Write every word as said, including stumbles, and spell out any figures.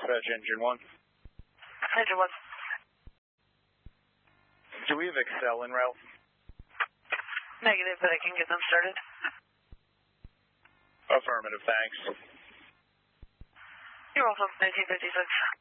Dispatch, Engine one. Engine one. Do we have Excel en route? Negative, but I can get them started. Affirmative, thanks. You're welcome, nineteen fifty-six.